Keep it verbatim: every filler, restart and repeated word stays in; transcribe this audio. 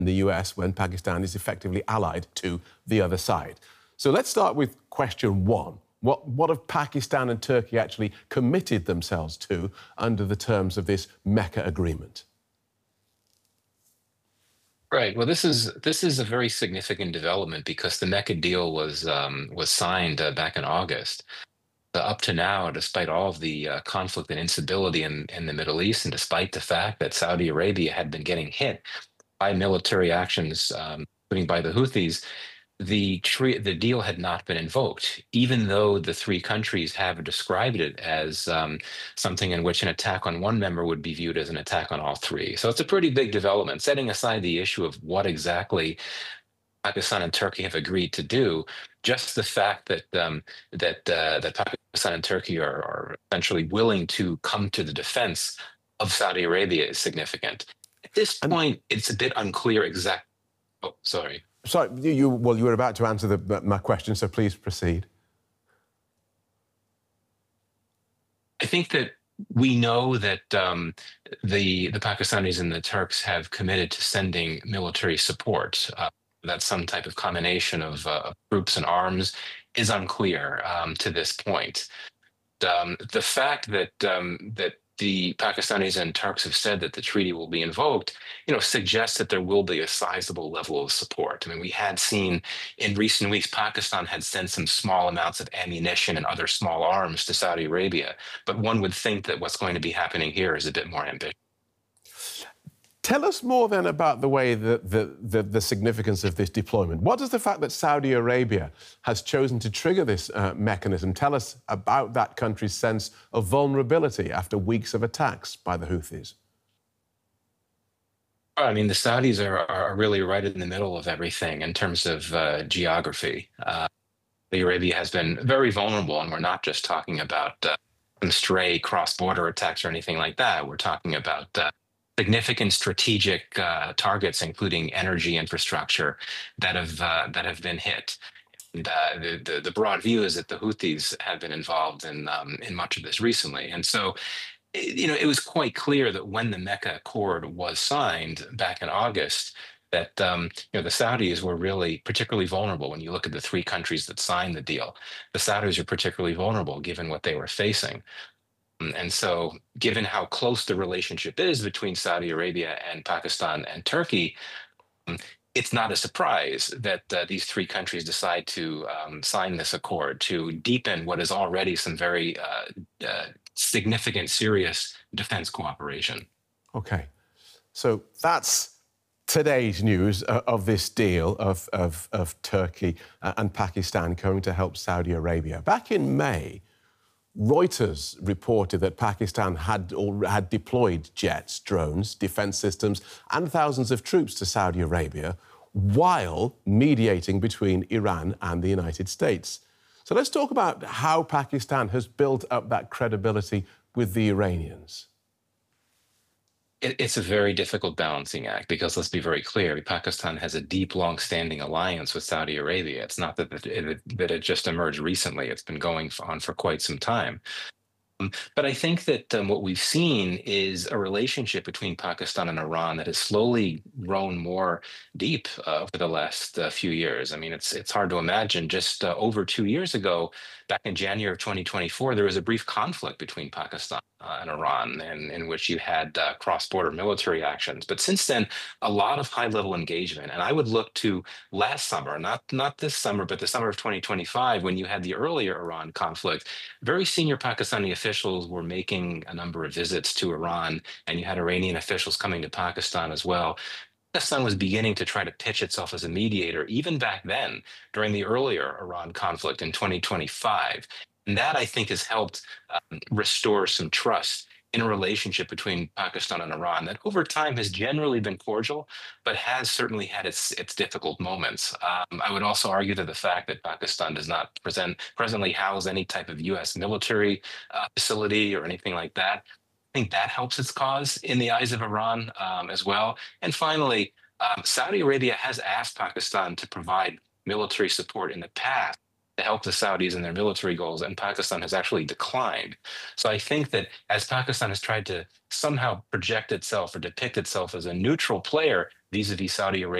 the U S when Pakistan is effectively allied to the other side. So let's start with question one. What, what have Pakistan and Turkey actually committed themselves to under the terms of this Mecca agreement? Right. Well, this is this is a very significant development because the Mecca deal was um, was signed uh, back in August. Uh, up to now, despite all of the uh, conflict and instability in, in the Middle East, and despite the fact that Saudi Arabia had been getting hit by military actions, um, including by the Houthis, the tre- the deal had not been invoked, even though the three countries have described it as um, something in which an attack on one member would be viewed as an attack on all three. So it's a pretty big development. Setting aside the issue of what exactly Pakistan and Turkey have agreed to do, just the fact that um, that uh, that Pakistan and Turkey are, are essentially willing to come to the defense of Saudi Arabia is significant. At this And point, it's a bit unclear exactly. Oh, sorry. sorry, you, you well, you were about to answer the, my question, so please proceed. I think that we know that um, the the Pakistanis and the Turks have committed to sending military support. Uh, that some type of combination of uh, troops and arms is unclear um, to this point. Um, the fact that um, that the Pakistanis and Turks have said that the treaty will be invoked, you know, suggests that there will be a sizable level of support. I mean, we had seen in recent weeks, Pakistan had sent some small amounts of ammunition and other small arms to Saudi Arabia, but one would think that what's going to be happening here is a bit more ambitious. Tell us more then about the way that the, the, the significance of this deployment. What does the fact that Saudi Arabia has chosen to trigger this uh, mechanism tell us about that country's sense of vulnerability after weeks of attacks by the Houthis? I mean, the Saudis are, are really right in the middle of everything in terms of uh, geography. Uh, Saudi Arabia has been very vulnerable, and we're not just talking about uh, some stray cross-border attacks or anything like that. We're talking about uh, significant strategic uh, targets, including energy infrastructure, that have uh, that have been hit. And, uh, the, the the broad view is that the Houthis have been involved in um, in much of this recently, and so it, you know it was quite clear that when the Mecca Accord was signed back in August, that um, you know the Saudis were really particularly vulnerable. When you look at the three countries that signed the deal, the Saudis are particularly vulnerable given what they were facing. And so, given how close the relationship is between Saudi Arabia and Pakistan and Turkey, um, it's not a surprise that uh, these three countries decide to um, sign this accord to deepen what is already some very uh, uh, significant, serious defense cooperation. OK. So that's today's news uh, of this deal of, of, of Turkey uh, and Pakistan going to help Saudi Arabia. Back in May, Reuters reported that Pakistan had, or had deployed jets, drones, defence systems and thousands of troops to Saudi Arabia while mediating between Iran and the United States. So let's talk about how Pakistan has built up that credibility with the Iranians. It's a very difficult balancing act because let's be very clear, Pakistan has a deep, long-standing alliance with Saudi Arabia. It's not that it, that it just emerged recently. It's been going on for quite some time. Um, But I think that um, what we've seen is a relationship between Pakistan and Iran that has slowly grown more deep uh, over the last uh, few years. I mean, it's it's hard to imagine. Just uh, over two years ago, back in January of twenty twenty-four, there was a brief conflict between Pakistan uh, and Iran, in, in which you had uh, cross-border military actions. But since then, a lot of high-level engagement. And I would look to last summer, not not this summer, but the summer of twenty twenty-five, when you had the earlier Iran conflict. Very senior Pakistani officials were making a number of visits to Iran, and you had Iranian officials coming to Pakistan as well. Pakistan was beginning to try to pitch itself as a mediator, even back then, during the earlier Iran conflict in twenty twenty-five. And that, I think, has helped um, restore some trust in a relationship between Pakistan and Iran that over time has generally been cordial, but has certainly had its its difficult moments. Um, I would also argue that the fact that Pakistan does not present presently house any type of U S military uh, facility or anything like that, I think that helps its cause in the eyes of Iran um, as well. And finally, um, Saudi Arabia has asked Pakistan to provide military support in the past to help the Saudis in their military goals, and Pakistan has actually declined. So I think that as Pakistan has tried to somehow project itself or depict itself as a neutral player, vis-a-vis Saudi Arabia